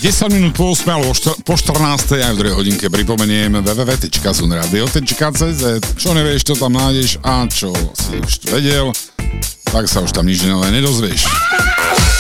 10 minút po 8 alebo po 14 aj v 2 hodinke pripomeniem www.sunradio.cz. Čo nevieš, to tam nájdeš a čo si už vedel, tak sa už tam nič nové nedozvieš.